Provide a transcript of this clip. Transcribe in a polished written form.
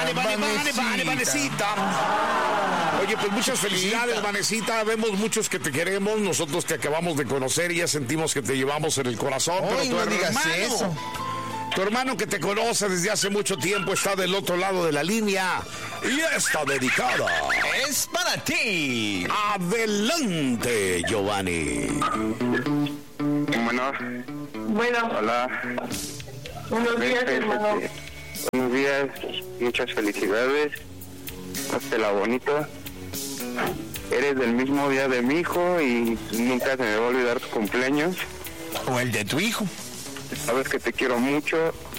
Vanecita. Oye, pues muchas felicidades, Vanecita. Vemos muchos que te queremos. Nosotros te acabamos de conocer y ya sentimos que te llevamos en el corazón. Pero tu no digas eso. Tu hermano que te conoce desde hace mucho tiempo está del otro lado de la línea y está dedicada. Es para ti. Adelante, Giovanni. Bueno. Hola. Buenos días, hermano. Buenos días, muchas felicidades. Pásela bonito. Eres del mismo día de mi hijo y nunca se me va a olvidar tu cumpleaños. O el de tu hijo. Sabes que te quiero mucho